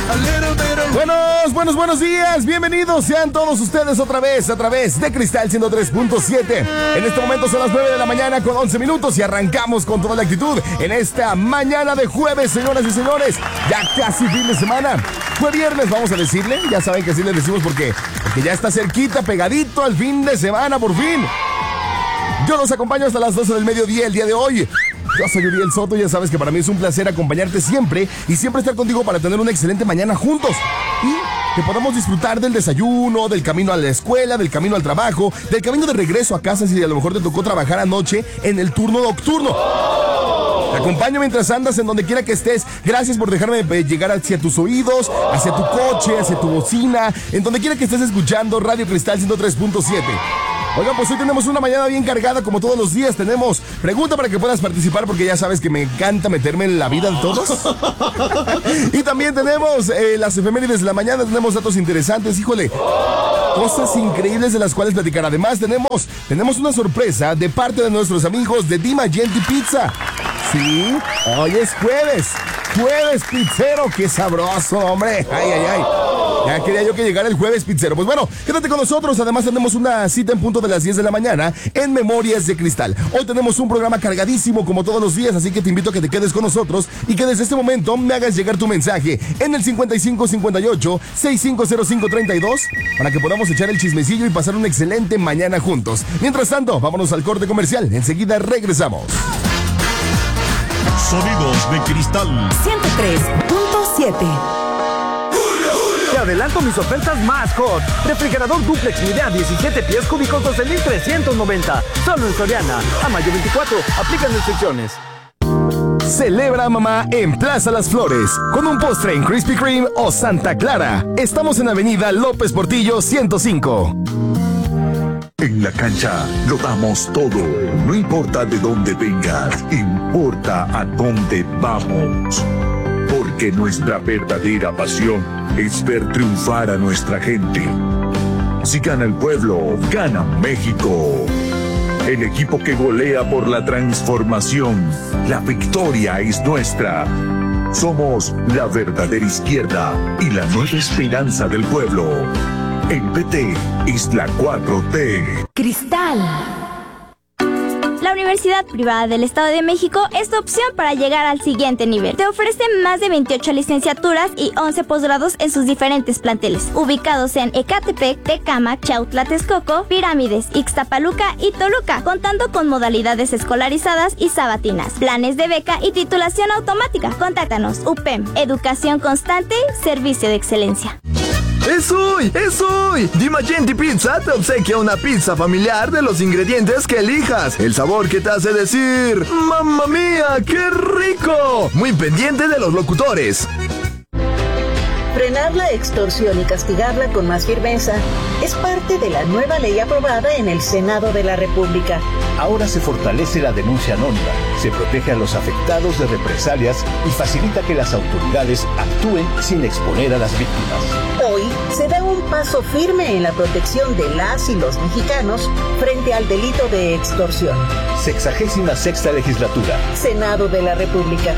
Buenos días, bienvenidos sean todos ustedes otra vez a través de Cristal 103.7. En este momento son las 9 de la mañana con 11 minutos y arrancamos con toda la actitud en esta mañana de jueves, señoras y señores. Ya casi fin de semana. Fue viernes, vamos a decirle, ya saben que así les decimos porque ya está cerquita, pegadito al fin de semana por fin. Yo los acompaño hasta las 12 del mediodía el día de hoy. Yo soy Uriel Soto, ya sabes que para mí es un placer acompañarte siempre y siempre estar contigo para tener una excelente mañana juntos. Y que podamos disfrutar del desayuno, del camino a la escuela, del camino al trabajo, del camino de regreso a casa si a lo mejor te tocó trabajar anoche en el turno nocturno. Te acompaño mientras andas en donde quiera que estés. Gracias por dejarme llegar hacia tus oídos, hacia tu coche, hacia tu bocina, en donde quiera que estés escuchando Radio Cristal 103.7. Oigan, pues hoy tenemos una mañana bien cargada como todos los días. Tenemos pregunta para que puedas participar porque ya sabes que me encanta meterme en la vida de todos. Y también tenemos las efemérides de la mañana, tenemos datos interesantes, híjole, cosas increíbles de las cuales platicar. Además tenemos una sorpresa de parte de nuestros amigos de Dimagenti Pizza. Sí, hoy es jueves pizzero, qué sabroso, hombre. Ay. Ya quería yo que llegara el jueves pizzero. Pues bueno, quédate con nosotros. Además tenemos una cita en punto de las 10 de la mañana en Memorias de Cristal. Hoy tenemos un programa cargadísimo como todos los días, así que te invito a que te quedes con nosotros y que desde este momento me hagas llegar tu mensaje en el 5558-650532 para que podamos echar el chismecillo y pasar una excelente mañana juntos. Mientras tanto, vámonos al corte comercial. Enseguida regresamos. Sonidos de Cristal 103.7. Te adelanto mis ofertas más hot. Refrigerador duplex Midea 17 pies cúbicos 12,390. Solo en Soriana. A mayo 24. Aplican restricciones. Celebra a mamá en Plaza Las Flores con un postre en Krispy Kreme o Santa Clara. Estamos en Avenida López Portillo 105. En la cancha lo damos todo. No importa de dónde vengas, importa a dónde vamos. Porque nuestra verdadera pasión es ver triunfar a nuestra gente. Si gana el pueblo, gana México. El equipo que golea por la transformación. La victoria es nuestra. Somos la verdadera izquierda y la nueva esperanza del pueblo. El PT es la 4T. Cristal. La Universidad Privada del Estado de México es tu opción para llegar al siguiente nivel. Te ofrece más de 28 licenciaturas y 11 posgrados en sus diferentes planteles, ubicados en Ecatepec, Tecámac, Chautla, Texcoco, Pirámides, Ixtapaluca y Toluca, contando con modalidades escolarizadas y sabatinas, planes de beca y titulación automática. Contáctanos. UPEM, educación constante, servicio de excelencia. ¡Es hoy! Dimagenti Pizza te obsequia una pizza familiar de los ingredientes que elijas. El sabor que te hace decir ¡Mamma mía, qué rico! Muy pendiente de los locutores. Frenar la extorsión y castigarla con más firmeza es parte de la nueva ley aprobada en el Senado de la República. Ahora se fortalece la denuncia anónima, se protege a los afectados de represalias y facilita que las autoridades actúen sin exponer a las víctimas. Hoy se da un paso firme en la protección de las y los mexicanos frente al delito de extorsión. 66ª legislatura. Senado de la República.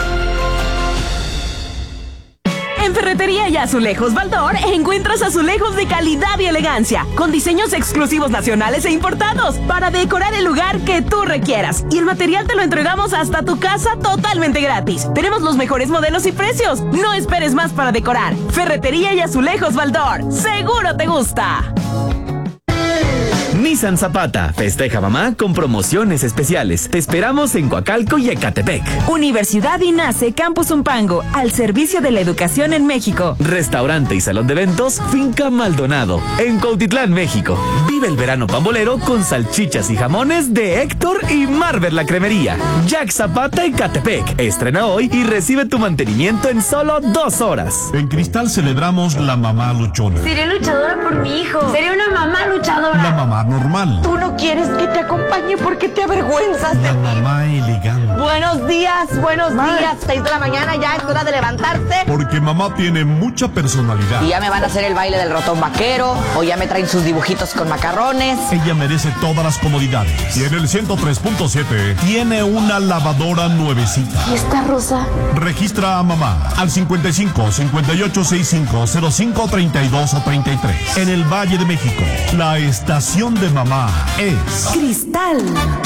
En Ferretería y Azulejos Baldor encuentras azulejos de calidad y elegancia, con diseños exclusivos nacionales e importados, para decorar el lugar que tú requieras. Y el material te lo entregamos hasta tu casa totalmente gratis. Tenemos los mejores modelos y precios. No esperes más para decorar. Ferretería y Azulejos Baldor. ¡Seguro te gusta! Nissan Zapata festeja mamá con promociones especiales. Te esperamos en Coacalco y Ecatepec. Universidad INACE Campus Umpango, al servicio de la educación en México. Restaurante y salón de eventos Finca Maldonado, en Cuautitlán, México. Vive el verano pambolero con salchichas y jamones de Héctor y Marvel la Cremería. Jack Zapata Ecatepec. Estrena hoy y recibe tu mantenimiento en solo 2 horas. En Cristal celebramos la mamá luchona. Seré luchadora por mi hijo. Seré una mamá luchadora. La mamá normal. Tú no quieres que te acompañe porque te avergüenzas de La mí. mamá elegante. Buenos días. 6 de la mañana, ya es hora de levantarse. Porque mamá tiene mucha personalidad. Y ya me van a hacer el baile del ratón vaquero, o ya me traen sus dibujitos con macarrones. Ella merece todas las comodidades. Y en el 103.7 103.7 tiene una lavadora nuevecita. ¿Y esta rosa? Registra a mamá al 55 58 65 05 32 o 33. En el Valle de México, la estación de mamá es Cristal.